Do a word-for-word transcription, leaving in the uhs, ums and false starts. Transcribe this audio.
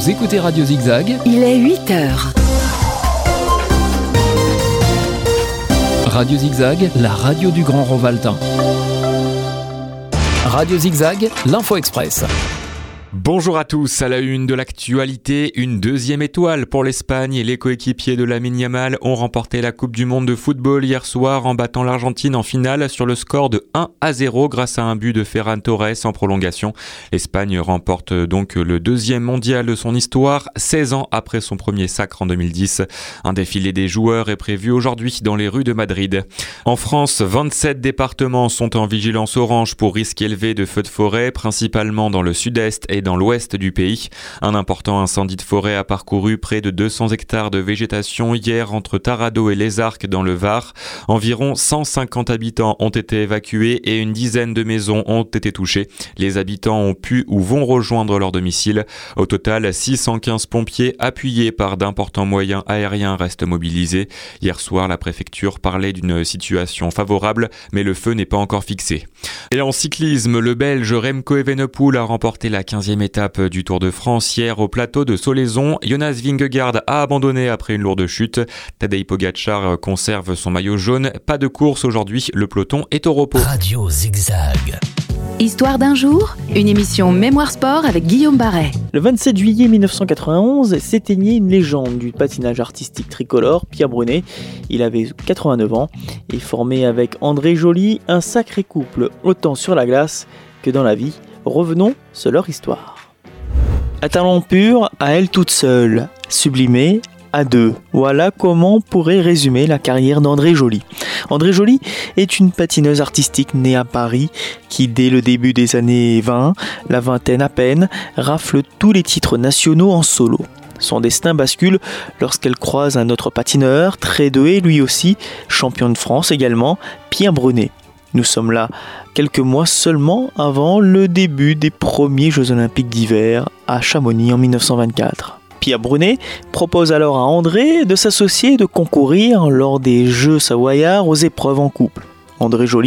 Vous écoutez Radio Zigzag. Il est huit heures. Radio Zigzag, la radio du Grand Rovaltain. Radio Zigzag, l'Info Express. Bonjour à tous, à la une de l'actualité, une deuxième étoile pour l'Espagne et les coéquipiers de Lamine Yamal ont remporté la Coupe du Monde de football hier soir en battant l'Argentine en finale sur le score de un à zéro grâce à un but de Ferran Torres en prolongation. L'Espagne remporte donc le deuxième mondial de son histoire, seize ans après son premier sacre en deux mille dix. Un défilé des joueurs est prévu aujourd'hui dans les rues de Madrid. En France, vingt-sept départements sont en vigilance orange pour risque élevé de feux de forêt, principalement dans le sud-est et dans l'ouest du pays. Un important incendie de forêt a parcouru près de deux cents hectares de végétation hier entre Taradot et Les Arcs dans le Var. Environ cent cinquante habitants ont été évacués et une dizaine de maisons ont été touchées. Les habitants ont pu ou vont rejoindre leur domicile. Au total, six cent quinze pompiers appuyés par d'importants moyens aériens restent mobilisés. Hier soir, la préfecture parlait d'une situation favorable, mais le feu n'est pas encore fixé. Et en cyclisme, le Belge Remco Evenepoel a remporté la quinzième étape du Tour de France hier au plateau de Solaizon. Jonas Vingegaard a abandonné après une lourde chute. Tadej Pogačar conserve son maillot jaune. Pas de course aujourd'hui, le peloton est au repos. Radio Zigzag. Histoire d'un jour, une émission Mémoire Sport avec Guillaume Barret. Le vingt-sept juillet mille neuf cent quatre-vingt-onze s'éteignait une légende du patinage artistique tricolore, Pierre Brunet. Il avait quatre-vingt-neuf ans et formait avec André Joly un sacré couple, autant sur la glace que dans la vie. Revenons sur leur histoire. À talent pur, à elle toute seule, sublimée, à deux. Voilà comment on pourrait résumer la carrière d'André Joly. André Joly est une patineuse artistique née à Paris qui, dès le début des années vingt, la vingtaine à peine, rafle tous les titres nationaux en solo. Son destin bascule lorsqu'elle croise un autre patineur, très doué lui aussi, champion de France également, Pierre Brunet. Nous sommes là quelques mois seulement avant le début des premiers Jeux Olympiques d'hiver à Chamonix en mille neuf cent vingt-quatre. Pierre Brunet propose alors à André de s'associer et de concourir lors des Jeux savoyards aux épreuves en couple. André Joly